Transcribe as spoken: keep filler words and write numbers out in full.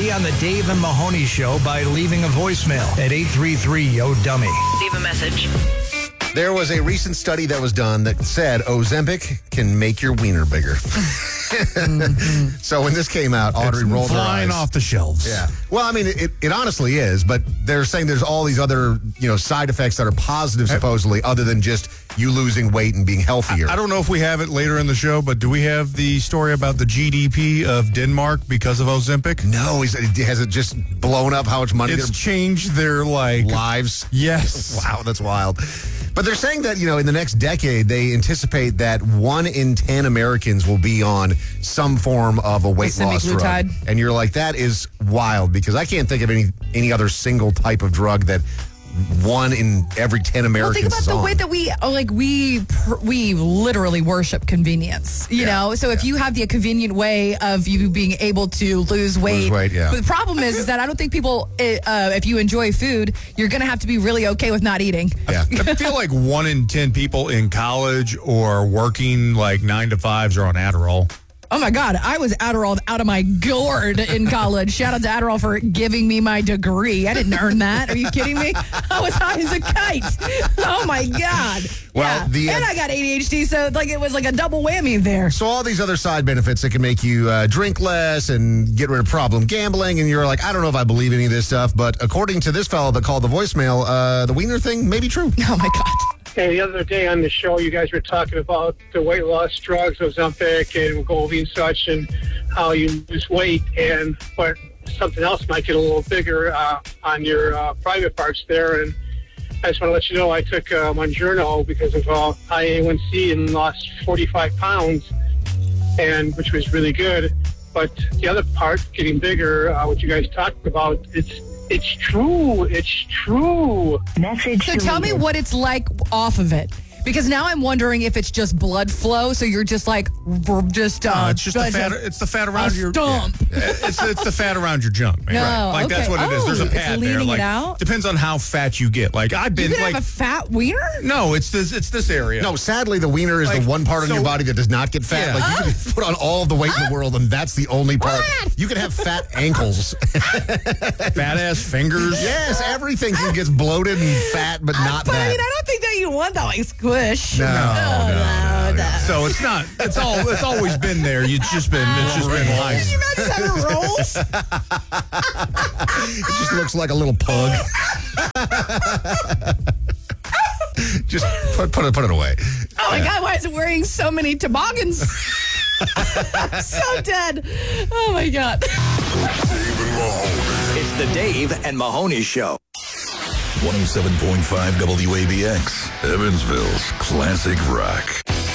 be on the Dave and Mahoney Show by leaving a voicemail at eight three three, yo dummy. Leave a message. There was a recent study that was done that said Ozempic can make your wiener bigger. mm-hmm. So when this came out, Audrey it's rolled her eyes. flying off the shelves. Yeah. Well, I mean, it, it honestly is, but they're saying there's all these other, you know, side effects that are positive, supposedly, other than just you losing weight and being healthier. I, I don't know if we have it later in the show, but do we have the story about the G D P of Denmark because of Ozempic? No. Is it, has it just blown up how much money it's they're... changed their, like... lives? Yes. Wow, that's wild. But they're saying that, you know, in the next decade, they anticipate that one in ten Americans will be on some form of a weight loss drug. And you're like, that is wild, because I can't think of any any other single type of drug that one in every ten Americans Well, think about is the on. way that we, like, we we literally worship convenience, you Yeah. know? So if Yeah. you have the convenient way of you being able to lose weight. Lose weight, yeah. But the problem is, is that I don't think people, uh, if you enjoy food, you're going to have to be really okay with not eating. Yeah. I feel like one in ten people in college or working like nine to fives are on Adderall. Oh, my God. I was Adderall out of my gourd in college. Shout out to Adderall for giving me my degree. I didn't earn that. Are you kidding me? I was high as a kite. Oh, my God. Well, yeah. the, uh, and I got A D H D, so like it was like a double whammy there. So all these other side benefits that can make you uh, drink less and get rid of problem gambling, and you're like, I don't know if I believe any of this stuff, but according to this fellow that called the voicemail, uh, the wiener thing may be true. Oh, my God. Hey, the other day on the show, you guys were talking about the weight loss drugs, Ozempic and Wegovy and such, and how you lose weight, and but something else might get a little bigger uh, on your uh, private parts there. And I just want to let you know I took uh, Mounjaro because of uh, high A one C and lost forty-five pounds, and which was really good. But the other part, getting bigger, uh, what you guys talked about, it's It's true. It's true. Message So tell me what it's like off of it. Because now I'm wondering if it's just blood flow, so you're just like, just, uh, No, it's just the just fat. It's the fat around a your. stump. Yeah. It's it's the fat around your junk, man. No, right. Like that's okay. what it is. There's Oh, a it's pad there. leaning it Like out? depends on how fat you get. Like I've You been could like have a fat wiener? no, it's this it's this area. No, sadly, the wiener is Like, the one part of so- your body that does not get fat. Yeah. Like you can put on all of the weight in the world, and that's the only part. You can have fat ankles. Fat ass fingers. Yes, everything gets bloated and fat, but not but that. I mean, I don't think that you want that like squish. No, Oh, no, no, no. So it's not. It's all. It's always been there. It's just been. It's just been Can nice. you imagine having rolls? It just looks like a little pug. Just put put it put it away. Oh my God, why is it wearing so many toboggans? I'm so dead. Oh my God. It's the Dave and Mahoney Show. one oh seven point five W A B X, Evansville's classic rock.